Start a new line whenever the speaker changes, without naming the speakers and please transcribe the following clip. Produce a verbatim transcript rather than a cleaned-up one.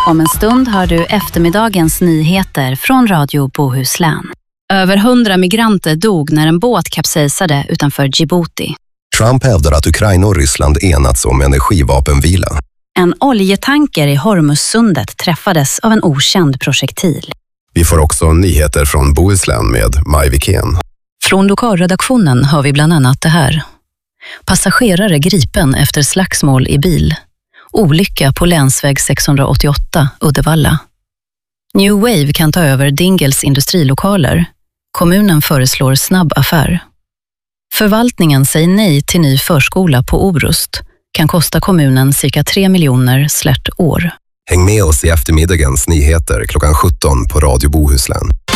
Om en stund har du eftermiddagens nyheter från Radio Bohuslän. Över hundra migranter dog när en båt kapsejsade utanför Djibouti.
Trump hävdar att Ukraina och Ryssland enats om energivapenvila.
En oljetanker i Hormuzsundet träffades av en okänd projektil.
Vi får också nyheter från Bohuslän med Maj Wikén.
Från lokalredaktionen har vi bland annat det här. Passagerare gripen efter slagsmål i bil. Olycka på länsväg sexhundraåttioåtta, Uddevalla. New Wave kan ta över Dingels industrilokaler. Kommunen föreslår snabb affär. Förvaltningen säger nej till ny förskola på Orust. Kan kosta kommunen cirka tre miljoner slärt år.
Häng med oss i eftermiddagens nyheter klockan sjutton på Radio Bohuslän.